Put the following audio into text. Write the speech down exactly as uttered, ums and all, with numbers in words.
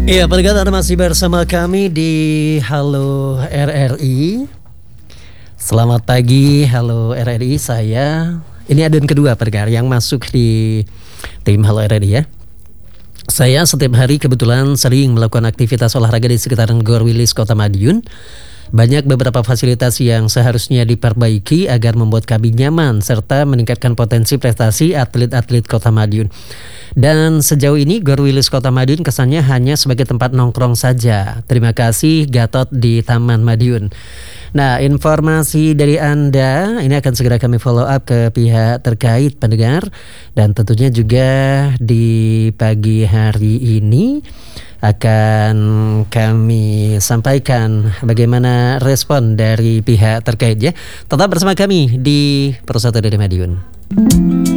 Iya, pendengar masih bersama kami di Halo R R I. Selamat pagi, Halo R R I. Saya ini adun kedua pendengar yang masuk di tim Halo R R I ya. Saya setiap hari kebetulan sering melakukan aktivitas olahraga di sekitaran Gor Wilis, Kota Madiun. Banyak beberapa fasilitas yang seharusnya diperbaiki agar membuat kami nyaman serta meningkatkan potensi prestasi atlet-atlet Kota Madiun. Dan sejauh ini Gor Wilis Kota Madiun kesannya hanya sebagai tempat nongkrong saja. Terima kasih Gatot di Taman Madiun. Nah, informasi dari Anda ini akan segera kami follow up ke pihak terkait pendengar. Dan tentunya juga di pagi hari ini akan kami sampaikan bagaimana respon dari pihak terkait ya. Tetap bersama kami di Persatu dari Madiun.